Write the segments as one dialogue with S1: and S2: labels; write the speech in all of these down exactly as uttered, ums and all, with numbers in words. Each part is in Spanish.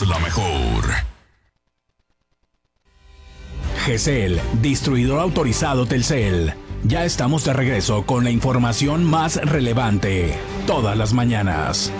S1: somos la mejor. G C L, distribuidor autorizado Telcel. Ya estamos de regreso con la información más relevante, todas las mañanas.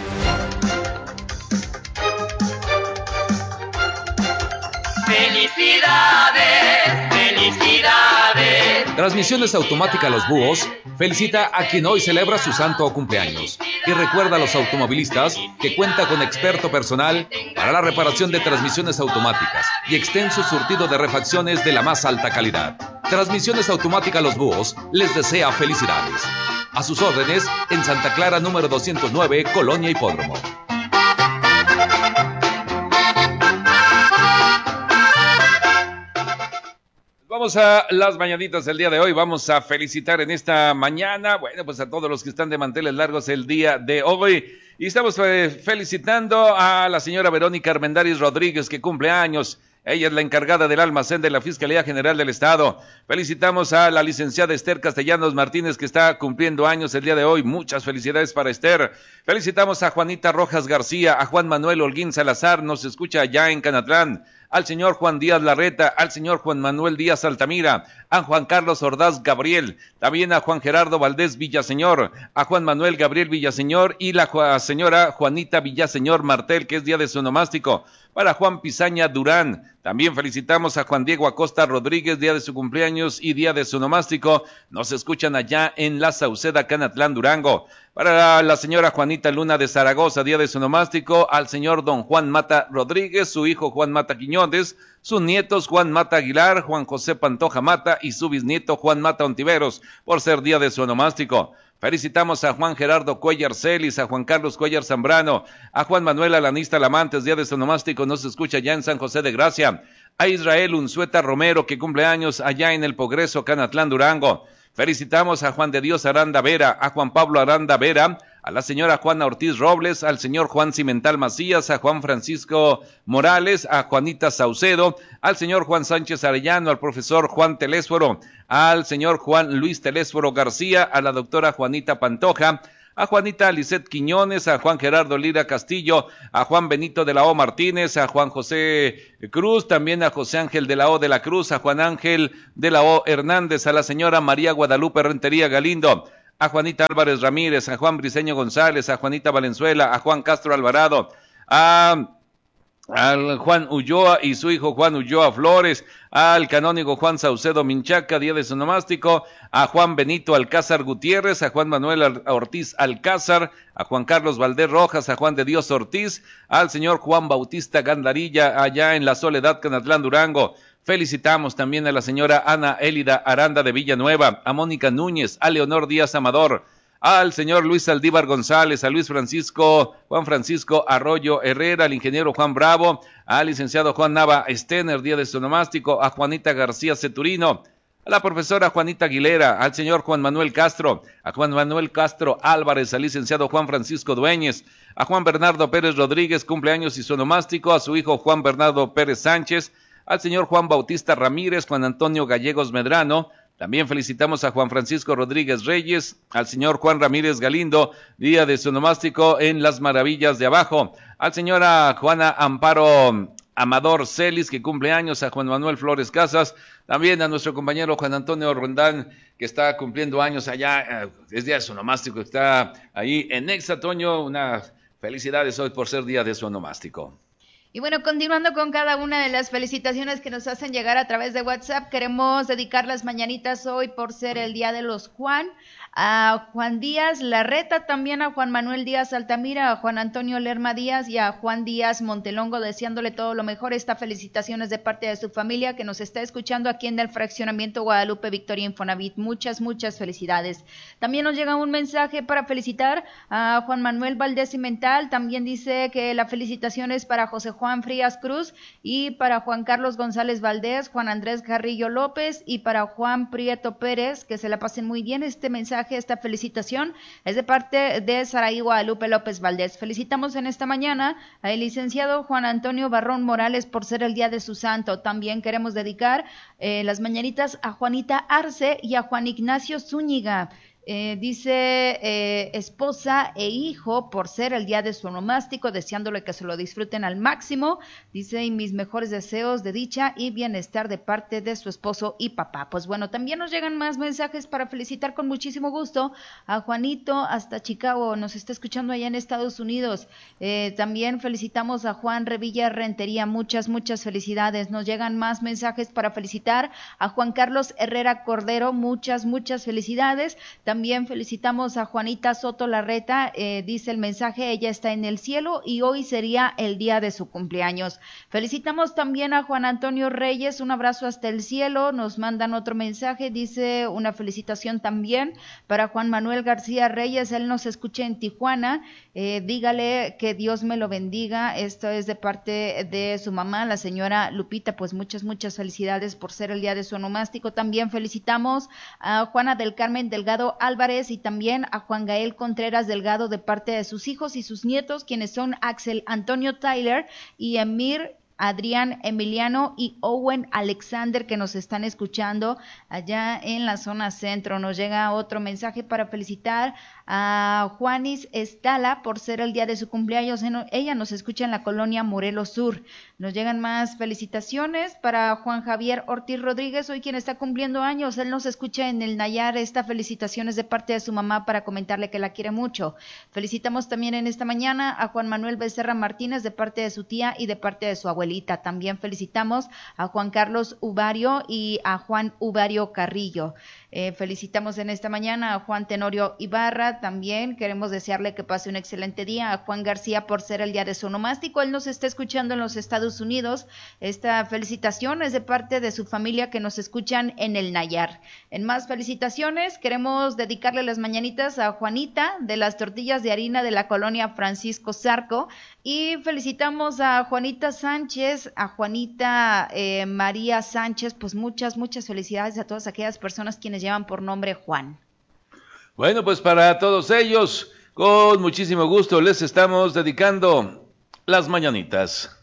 S2: ¡Felicidades! ¡Felicidades!
S3: Transmisiones Automática Los Búhos felicita a quien hoy celebra su santo o cumpleaños y recuerda a los automovilistas que cuenta con experto personal para la reparación de transmisiones automáticas y extenso surtido de refacciones de la más alta calidad. Transmisiones Automática Los Búhos les desea felicidades. A sus órdenes en Santa Clara número doscientos nueve, Colonia Hipódromo. Vamos a las mañanitas del día de hoy. Vamos a felicitar en esta mañana, bueno, pues a todos los que están de manteles largos el día de hoy. Y estamos eh, felicitando a la señora Verónica Armendáriz Rodríguez, que cumple años. Ella es la encargada del almacén de la Fiscalía General del Estado. Felicitamos a la licenciada Esther Castellanos Martínez, que está cumpliendo años el día de hoy. Muchas felicidades para Esther. Felicitamos a Juanita Rojas García, a Juan Manuel Holguín Salazar, nos escucha allá en Canatlán, al señor Juan Díaz Larreta, al señor Juan Manuel Díaz Altamira, a Juan Carlos Ordaz Gabriel, también a Juan Gerardo Valdés Villaseñor, a Juan Manuel Gabriel Villaseñor y la señora Juanita Villaseñor Martel, que es día de su onomástico. Para Juan Pizaña Durán, también felicitamos a Juan Diego Acosta Rodríguez, día de su cumpleaños y día de su onomástico. Nos escuchan allá en La Sauceda, Canatlán, Durango. Para la señora Juanita Luna de Zaragoza, día de su onomástico, al señor don Juan Mata Rodríguez, su hijo Juan Mata Quiñones, sus nietos Juan Mata Aguilar, Juan José Pantoja Mata y su bisnieto Juan Mata Ontiveros, por ser día de su onomástico. Felicitamos a Juan Gerardo Cuellar Celis, a Juan Carlos Cuellar Zambrano, a Juan Manuel Alanista Lamantes, día de su onomástico, nos escucha allá en San José de Gracia, a Israel Unzueta Romero, que cumple años allá en el Progreso, Canatlán, Durango. Felicitamos a Juan de Dios Aranda Vera, a Juan Pablo Aranda Vera, a la señora Juana Ortiz Robles, al señor Juan Cimental Macías, a Juan Francisco Morales, a Juanita Saucedo, al señor Juan Sánchez Arellano, al profesor Juan Telésforo, al señor Juan Luis Telésforo García, a la doctora Juanita Pantoja, a Juanita Lisset Quiñones, a Juan Gerardo Lira Castillo, a Juan Benito de la O Martínez, a Juan José Cruz, también a José Ángel de la O de la Cruz, a Juan Ángel de la O Hernández, a la señora María Guadalupe Rentería Galindo, a Juanita Álvarez Ramírez, a Juan Briceño González, a Juanita Valenzuela, a Juan Castro Alvarado, a al Juan Ulloa y su hijo Juan Ulloa Flores, al canónigo Juan Saucedo Minchaca, día de su onomástico, a Juan Benito Alcázar Gutiérrez, a Juan Manuel Ortiz Alcázar, a Juan Carlos Valdés Rojas, a Juan de Dios Ortiz, al señor Juan Bautista Gandarilla, allá en La Soledad, Canatlán, Durango. Felicitamos también a la señora Ana Élida Aranda de Villanueva, a Mónica Núñez, a Leonor Díaz Amador, al señor Luis Aldívar González, a Luis Francisco, Juan Francisco Arroyo Herrera, al ingeniero Juan Bravo, al licenciado Juan Nava Stener, día de su onomástico, a Juanita García Ceturino, a la profesora Juanita Aguilera, al señor Juan Manuel Castro, a Juan Manuel Castro Álvarez, al licenciado Juan Francisco Dueñez, a Juan Bernardo Pérez Rodríguez, cumpleaños y su onomástico, a su hijo Juan Bernardo Pérez Sánchez, al señor Juan Bautista Ramírez, Juan Antonio Gallegos Medrano. También felicitamos a Juan Francisco Rodríguez Reyes, al señor Juan Ramírez Galindo, día de su onomástico en Las Maravillas de Abajo, al señora Juana Amparo Amador Celis, que cumple años, a Juan Manuel Flores Casas, también a nuestro compañero Juan Antonio Rondán, que está cumpliendo años allá, es día de su onomástico, está ahí en Exa, Toño, unas felicidades hoy por ser día de su onomástico.
S4: Y bueno, continuando con cada una de las felicitaciones que nos hacen llegar a través de WhatsApp, queremos dedicar las mañanitas hoy por ser el Día de los Juan, a Juan Díaz Larreta, también a Juan Manuel Díaz Altamira, a Juan Antonio Lerma Díaz y a Juan Díaz Montelongo, deseándole todo lo mejor. Esta felicitación es de parte de su familia que nos está escuchando aquí en el fraccionamiento Guadalupe Victoria Infonavit. Muchas, muchas felicidades. También nos llega un mensaje para felicitar a Juan Manuel Valdés Cimental, también dice que la felicitación es para José Juan Frías Cruz y para Juan Carlos González Valdés, Juan Andrés Carrillo López y para Juan Prieto Pérez, que se la pasen muy bien. Este mensaje, esta felicitación es de parte de Saraí Guadalupe López Valdés. Felicitamos en esta mañana al licenciado Juan Antonio Barrón Morales por ser el día de su santo. También queremos dedicar eh, las mañanitas a Juanita Arce y a Juan Ignacio Zúñiga. Eh, dice eh, esposa e hijo por ser el día de su onomástico, deseándole que se lo disfruten al máximo. Dice, y mis mejores deseos de dicha y bienestar de parte de su esposo y papá. Pues bueno, también nos llegan más mensajes para felicitar con muchísimo gusto a Juanito hasta Chicago, nos está escuchando allá en Estados Unidos. Eh, también felicitamos a Juan Revilla Rentería, muchas, muchas felicidades. Nos llegan más mensajes para felicitar a Juan Carlos Herrera Cordero, muchas, muchas felicidades. También felicitamos a Juanita Soto Larreta, eh, dice el mensaje, ella está en el cielo y hoy sería el día de su cumpleaños. Felicitamos también a Juan Antonio Reyes, un abrazo hasta el cielo, nos mandan otro mensaje, dice una felicitación también para Juan Manuel García Reyes, él nos escucha en Tijuana, eh, dígale que Dios me lo bendiga, esto es de parte de su mamá, la señora Lupita, pues muchas, muchas felicidades por ser el día de su onomástico. También felicitamos a Juana del Carmen Delgado Álvarez y también a Juan Gael Contreras Delgado de parte de sus hijos y sus nietos, quienes son Axel Antonio Tyler y Emir Adrián Emiliano y Owen Alexander, que nos están escuchando allá en la zona centro. Nos llega otro mensaje para felicitar a Juanis Estala por ser el día de su cumpleaños. Ella nos escucha en la colonia Morelos Sur. Nos llegan más felicitaciones para Juan Javier Ortiz Rodríguez, hoy quien está cumpliendo años. Él nos escucha en el Nayar. Esta felicitación es de parte de su mamá para comentarle que la quiere mucho. Felicitamos también en esta mañana a Juan Manuel Becerra Martínez de parte de su tía y de parte de su abuelita. También felicitamos a Juan Carlos Ubario y a Juan Ubario Carrillo. Eh, felicitamos en esta mañana a Juan Tenorio Ibarra, también queremos desearle que pase un excelente día. A Juan García por ser el día de su onomástico, él nos está escuchando en los Estados Unidos. Esta felicitación es de parte de su familia que nos escuchan en el Nayar. En más felicitaciones, queremos dedicarle las mañanitas a Juanita de las tortillas de harina de la colonia Francisco Zarco, y felicitamos a Juanita Sánchez, a Juanita eh, María Sánchez, pues muchas, muchas felicidades a todas aquellas personas quienes llevan por nombre Juan.
S3: Bueno, pues para todos ellos, con muchísimo gusto les estamos dedicando las mañanitas.